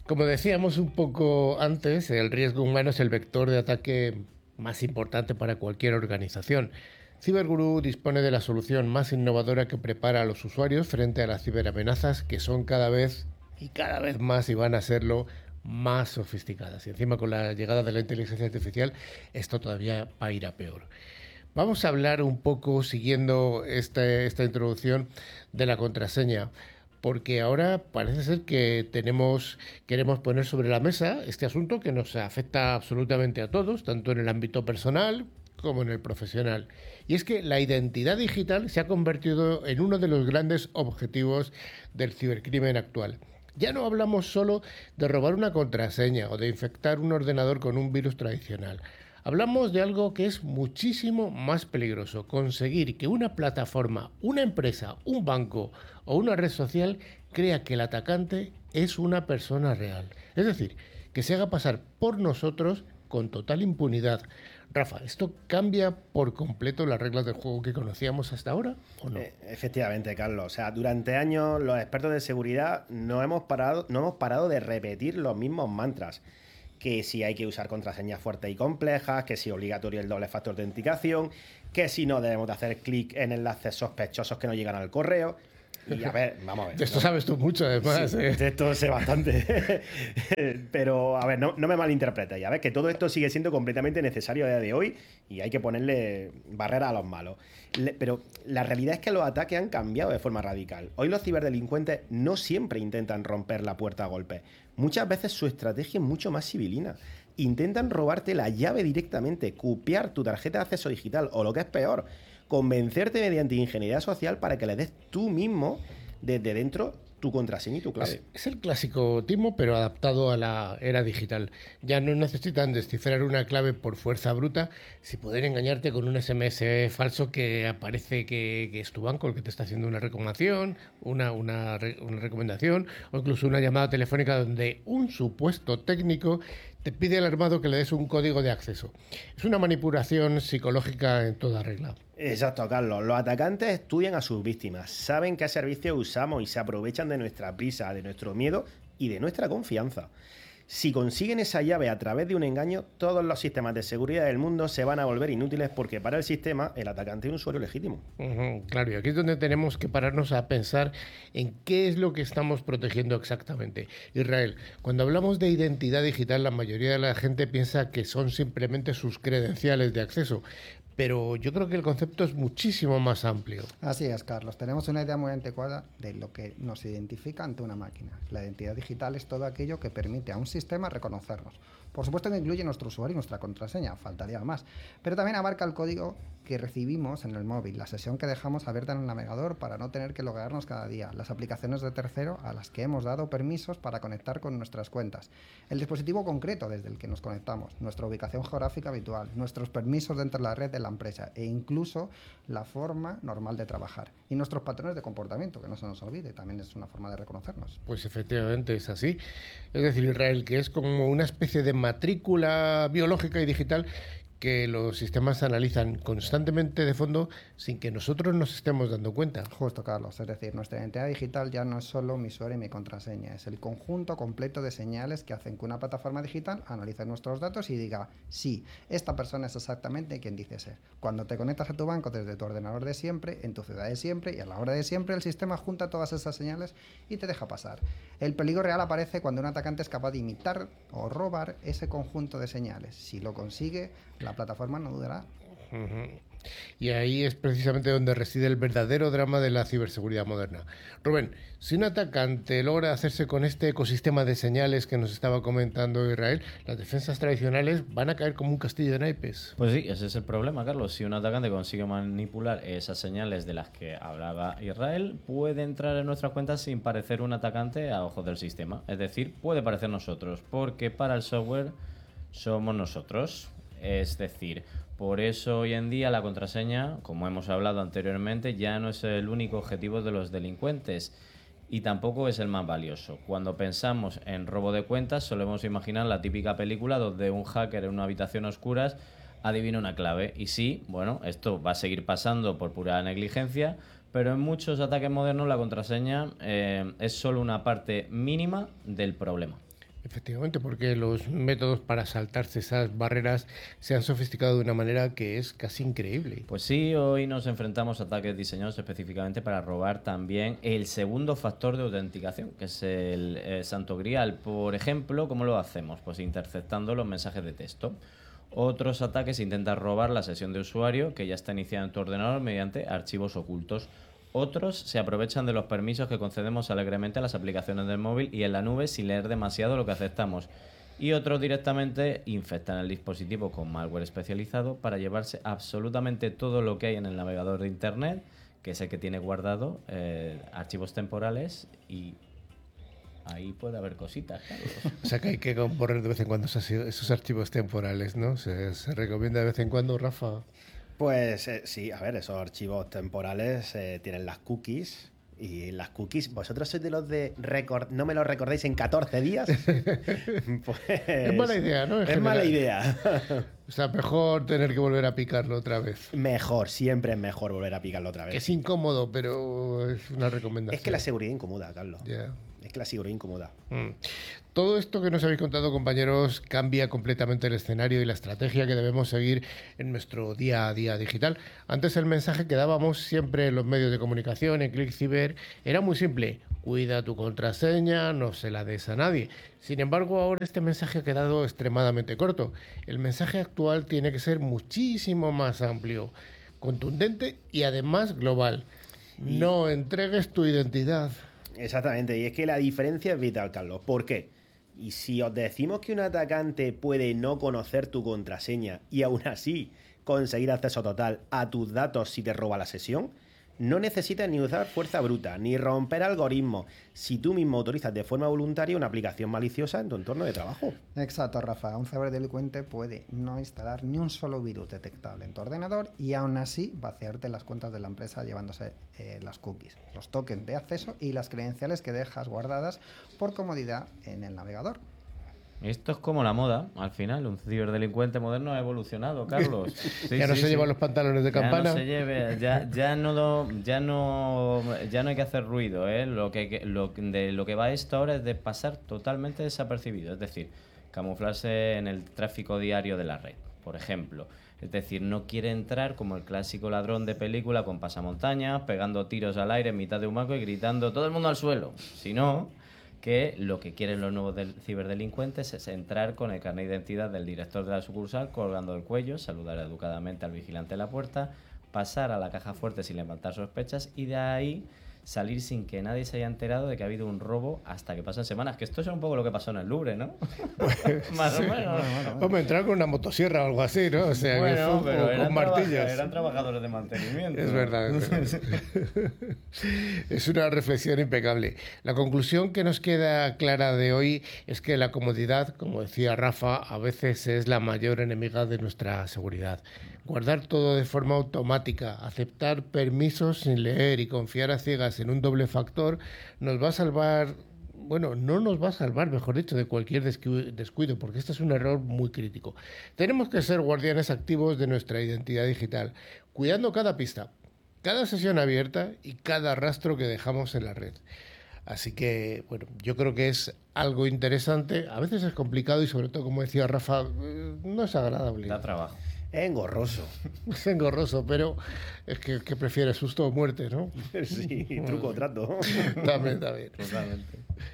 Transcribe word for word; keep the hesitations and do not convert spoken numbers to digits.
Como decíamos un poco antes, el riesgo humano es el vector de ataque más importante para cualquier organización. CyberGuru dispone de la solución más innovadora que prepara a los usuarios frente a las ciberamenazas, que son cada vez y cada vez más y van a serlo más sofisticadas. Y encima con la llegada de la inteligencia artificial esto todavía va a ir a peor. Vamos a hablar un poco, siguiendo esta, esta introducción, de la contraseña, porque ahora parece ser que tenemos, queremos poner sobre la mesa este asunto que nos afecta absolutamente a todos, tanto en el ámbito personal como en el profesional. Y es que la identidad digital se ha convertido en uno de los grandes objetivos del cibercrimen actual. Ya no hablamos solo de robar una contraseña o de infectar un ordenador con un virus tradicional. Hablamos de algo que es muchísimo más peligroso: conseguir que una plataforma, una empresa, un banco o una red social crea que el atacante es una persona real. Es decir, que se haga pasar por nosotros con total impunidad. Rafa, ¿esto cambia por completo las reglas del juego que conocíamos hasta ahora o no? Eh, efectivamente, Carlos. O sea, durante años los expertos de seguridad no hemos parado, no hemos parado de repetir los mismos mantras. Que si hay que usar contraseñas fuertes y complejas, que si es obligatorio el doble factor de autenticación, que si no debemos de hacer clic en enlaces sospechosos que no llegan al correo. Y a ver, vamos a ver. De esto ¿no? sabes tú mucho, además. Sí, ¿eh? de esto sé bastante. Pero, a ver, no, no me malinterpretes. Ya ves que todo esto sigue siendo completamente necesario a día de hoy y hay que ponerle barrera a los malos. Le, pero la realidad es que los ataques han cambiado de forma radical. Hoy los ciberdelincuentes no siempre intentan romper la puerta a golpes. Muchas veces su estrategia es mucho más civilina. Intentan robarte la llave directamente, copiar tu tarjeta de acceso digital o, lo que es peor, convencerte mediante ingeniería social para que le des tú mismo desde dentro tu contraseña y tu clave. Es, es el clásico timo, pero adaptado a la era digital. Ya no necesitan descifrar una clave por fuerza bruta, si pueden engañarte con un ese eme ese falso que aparece que, que es tu banco el que te está haciendo una recomendación, una, una, una recomendación, o incluso una llamada telefónica donde un supuesto técnico te pide alarmado que le des un código de acceso. Es una manipulación psicológica en toda regla. Exacto, Carlos. Los atacantes estudian a sus víctimas, saben qué servicios usamos y se aprovechan de nuestra prisa, de nuestro miedo y de nuestra confianza. Si consiguen esa llave a través de un engaño, todos los sistemas de seguridad del mundo se van a volver inútiles porque para el sistema el atacante es un usuario legítimo. Uh-huh, claro, y aquí es donde tenemos que pararnos a pensar en qué es lo que estamos protegiendo exactamente. Israel, cuando hablamos de identidad digital, la mayoría de la gente piensa que son simplemente sus credenciales de acceso. Pero yo creo que el concepto es muchísimo más amplio. Así es, Carlos. Tenemos una idea muy anticuada de lo que nos identifica ante una máquina. La identidad digital es todo aquello que permite a un sistema reconocernos. Por supuesto que incluye nuestro usuario y nuestra contraseña, faltaría más. Pero también abarca el código que recibimos en el móvil, la sesión que dejamos abierta en el navegador para no tener que loguearnos cada día, las aplicaciones de tercero a las que hemos dado permisos para conectar con nuestras cuentas, el dispositivo concreto desde el que nos conectamos, nuestra ubicación geográfica habitual, nuestros permisos dentro de la red de la empresa e incluso la forma normal de trabajar y nuestros patrones de comportamiento, que no se nos olvide, también es una forma de reconocernos. Pues efectivamente es así. Es decir, Israel, que es como una especie de matrícula biológica y digital que los sistemas analizan constantemente de fondo sin que nosotros nos estemos dando cuenta. Justo, Carlos. Es decir, nuestra identidad digital ya no es solo mi usuario y mi contraseña, es el conjunto completo de señales que hacen que una plataforma digital analice nuestros datos y diga, sí, esta persona es exactamente quien dice ser. Cuando te conectas a tu banco desde tu ordenador de siempre, en tu ciudad de siempre y a la hora de siempre, el sistema junta todas esas señales y te deja pasar. El peligro real aparece cuando un atacante es capaz de imitar o robar ese conjunto de señales. Si lo consigue, la plataforma no dudará. Uh-huh. Y ahí es precisamente donde reside el verdadero drama de la ciberseguridad moderna. Rubén, si un atacante logra hacerse con este ecosistema de señales que nos estaba comentando Israel, las defensas tradicionales van a caer como un castillo de naipes. Pues sí, ese es el problema, Carlos. Si un atacante consigue manipular esas señales de las que hablaba Israel, puede entrar en nuestras cuentas sin parecer un atacante a ojos del sistema. Es decir, puede parecer nosotros, porque para el software somos nosotros. Es decir, por eso hoy en día la contraseña, como hemos hablado anteriormente, ya no es el único objetivo de los delincuentes y tampoco es el más valioso. Cuando pensamos en robo de cuentas, solemos imaginar la típica película donde un hacker en una habitación a oscuras adivina una clave. Y sí, bueno, esto va a seguir pasando por pura negligencia, pero en muchos ataques modernos la contraseña eh, es solo una parte mínima del problema. Efectivamente, porque los métodos para saltarse esas barreras se han sofisticado de una manera que es casi increíble. Pues sí, hoy nos enfrentamos a ataques diseñados específicamente para robar también el segundo factor de autenticación, que es el eh, Santo Grial. Por ejemplo, ¿cómo lo hacemos? Pues interceptando los mensajes de texto. Otros ataques intentan robar la sesión de usuario que ya está iniciada en tu ordenador mediante archivos ocultos. Otros se aprovechan de los permisos que concedemos alegremente a las aplicaciones del móvil y en la nube sin leer demasiado lo que aceptamos. Y otros directamente infectan el dispositivo con malware especializado para llevarse absolutamente todo lo que hay en el navegador de Internet, que es el que tiene guardado eh, archivos temporales, y ahí puede haber cositas, Carlos. O sea que hay que borrar de vez en cuando esos, esos archivos temporales, ¿no? Se, se recomienda de vez en cuando, Rafa. Pues eh, sí, a ver, esos archivos temporales eh, tienen las cookies. Y las cookies, ¿vosotros sois de los de record... no me lo recordéis en catorce días? Pues, es mala idea, ¿no? En es general. mala idea. O sea, mejor tener que volver a picarlo otra vez. Mejor, siempre es mejor volver a picarlo otra Que vez. es incómodo, pero es una recomendación. Es que la seguridad incomoda, Carlos. Yeah. Es que la seguridad incomoda. Mm. Todo esto que nos habéis contado, compañeros, cambia completamente el escenario y la estrategia que debemos seguir en nuestro día a día digital. Antes el mensaje que dábamos siempre en los medios de comunicación, en ClickCiber, era muy simple. Cuida tu contraseña, no se la des a nadie. Sin embargo, ahora este mensaje ha quedado extremadamente corto. El mensaje actual tiene que ser muchísimo más amplio, contundente y además global. Y... no entregues tu identidad. Exactamente, y es que la diferencia es vital, Carlos. ¿Por qué? Y si os decimos que un atacante puede no conocer tu contraseña y aún así conseguir acceso total a tus datos si te roba la sesión, no necesitas ni usar fuerza bruta, ni romper algoritmos, si tú mismo autorizas de forma voluntaria una aplicación maliciosa en tu entorno de trabajo. Exacto, Rafa. Un ciberdelincuente puede no instalar ni un solo virus detectable en tu ordenador y aún así vaciarte las cuentas de la empresa llevándose eh, las cookies, los tokens de acceso y las credenciales que dejas guardadas por comodidad en el navegador. Esto es como la moda, al final. Un ciberdelincuente moderno ha evolucionado, Carlos. Sí, ya no sí, se sí. llevan los pantalones de campana. Ya no se lleve, ya, ya no lo- ya no ya no hay que hacer ruido, ¿eh? Lo que lo, de lo que va esto ahora es de pasar totalmente desapercibido, es decir, camuflarse en el tráfico diario de la red, por ejemplo. Es decir, no quiere entrar como el clásico ladrón de película con pasamontañas, pegando tiros al aire en mitad de un banco y gritando "todo el mundo al suelo", sino que lo que quieren los nuevos del- ciberdelincuentes es entrar con el carnet de identidad del director de la sucursal colgando del cuello, saludar educadamente al vigilante de la puerta, pasar a la caja fuerte sin levantar sospechas y de ahí salir sin que nadie se haya enterado de que ha habido un robo hasta que pasan semanas. Que esto es un poco lo que pasó en el Louvre, ¿no? Más o menos. Bueno, bueno, bueno. Hombre, entrar con una motosierra o algo así, ¿no? O sea, que Bueno, fue- pero o eran, con traba- martillos. eran trabajadores de mantenimiento. Es verdad, es verdad. Es una reflexión impecable. La conclusión que nos queda clara de hoy es que la comodidad, como decía Rafa, a veces es la mayor enemiga de nuestra seguridad. Guardar todo de forma automática, aceptar permisos sin leer y confiar a ciegas en un doble factor nos va a salvar, bueno, no nos va a salvar, mejor dicho, de cualquier descu- descuido, porque este es un error muy crítico. Tenemos que ser guardianes activos de nuestra identidad digital, cuidando cada pista, cada sesión abierta y cada rastro que dejamos en la red. Así que, bueno, yo creo que es algo interesante. A veces es complicado y, sobre todo, como decía Rafa, eh, no es agradable. Da trabajo. Es engorroso. Es engorroso, pero es que, que prefiere susto o muerte, ¿no? Sí, truco o trato. También, también. Totalmente.